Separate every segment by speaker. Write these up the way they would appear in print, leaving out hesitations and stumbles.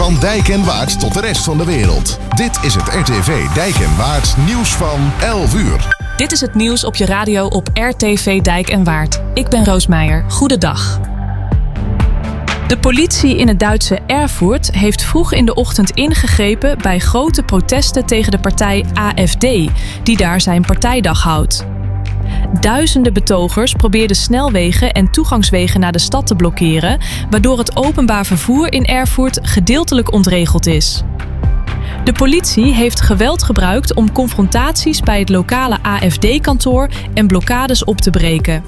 Speaker 1: Van Dijk en Waard tot de rest van de wereld. Dit is het RTV Dijk en Waard nieuws van 11 uur.
Speaker 2: Dit is het nieuws op je radio op RTV Dijk en Waard. Ik ben Roos Meijer. Goedendag. De politie in het Duitse Erfurt heeft vroeg in de ochtend ingegrepen bij grote protesten tegen de partij AfD, die daar zijn partijdag houdt. Duizenden betogers probeerden snelwegen en toegangswegen naar de stad te blokkeren, waardoor het openbaar vervoer in Erfurt gedeeltelijk ontregeld is. De politie heeft geweld gebruikt om confrontaties bij het lokale AfD-kantoor en blokkades op te breken.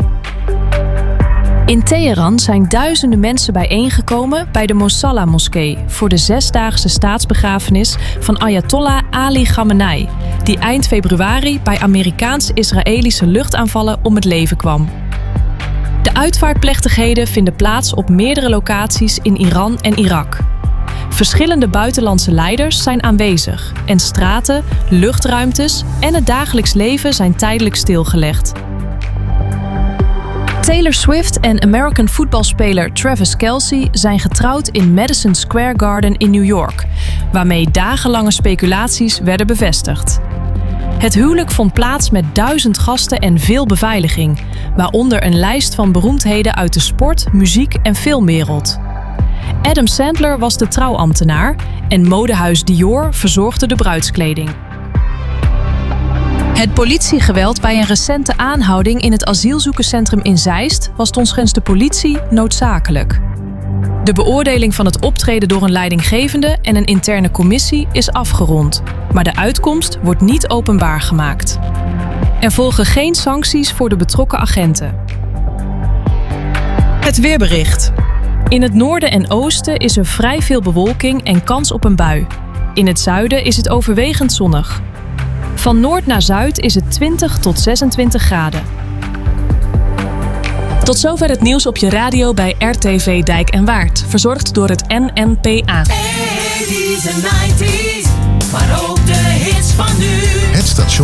Speaker 2: In Teheran zijn duizenden mensen bijeengekomen bij de Mosalla-moskee voor de 6-daagse staatsbegrafenis van Ayatollah Ali Khamenei, die eind februari bij Amerikaans-Israëlische luchtaanvallen om het leven kwam. De uitvaartplechtigheden vinden plaats op meerdere locaties in Iran en Irak. Verschillende buitenlandse leiders zijn aanwezig en straten, luchtruimtes en het dagelijks leven zijn tijdelijk stilgelegd. Taylor Swift en American voetbalspeler Travis Kelce zijn getrouwd in Madison Square Garden in New York, waarmee dagenlange speculaties werden bevestigd. Het huwelijk vond plaats met 1000 gasten en veel beveiliging, waaronder een lijst van beroemdheden uit de sport, muziek en filmwereld. Adam Sandler was de trouwambtenaar en modehuis Dior verzorgde de bruidskleding. Het politiegeweld bij een recente aanhouding in het asielzoekerscentrum in Zeist was volgens de politie noodzakelijk. De beoordeling van het optreden door een leidinggevende en een interne commissie is afgerond, maar de uitkomst wordt niet openbaar gemaakt. Er volgen geen sancties voor de betrokken agenten. Het weerbericht. In het noorden en oosten is er vrij veel bewolking en kans op een bui. In het zuiden is het overwegend zonnig. Van noord naar zuid is het 20 tot 26 graden. Tot zover het nieuws op je radio bij RTV Dijk en Waard. Verzorgd door het NNPA.
Speaker 3: 80's en 90's, maar ook de hits van nu.
Speaker 1: Het station